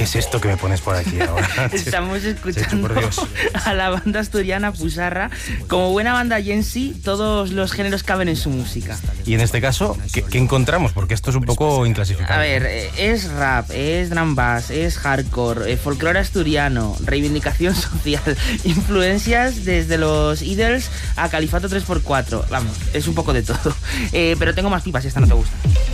¿Qué es esto que me pones por aquí ahora? Estamos escuchando por Dios. a la banda asturiana Pusarra. Como buena banda Jensi, todos los géneros caben en su música. Y en este caso, ¿qué encontramos? Porque esto es un poco inclasificable. A ver, es rap, es drum bass, es hardcore, folclore asturiano, reivindicación social, influencias desde los Idols a Califato 3x4. Vamos, es un poco de todo. Pero tengo más pipas si esta no te gusta.